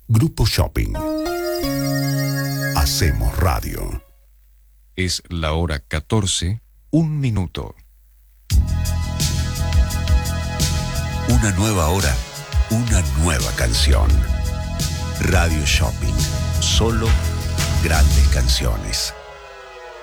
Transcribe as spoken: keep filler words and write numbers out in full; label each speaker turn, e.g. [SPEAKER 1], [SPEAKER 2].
[SPEAKER 1] Grupo Shopping. Hacemos radio.
[SPEAKER 2] Es la hora catorce, un minuto.
[SPEAKER 1] Una nueva hora, una nueva canción. Radio Shopping. Solo grandes canciones.